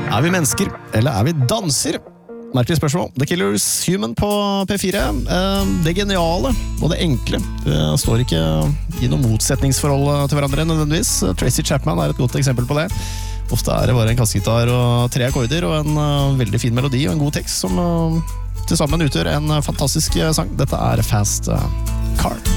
Er vi mennesker, eller er vi danser? Merkelig spørsmål. The Killers, Human på P4. Det geniale og det enkle står ikke i noe motsetningsforhold til hverandre nødvendigvis. Tracy Chapman er et godt eksempel på det. Ofte er det bare en kassegitar og 3 akkorder og en veldig fin melodi og en god tekst som til sammen utgjør en fantastisk sang. Dette er Fast Car.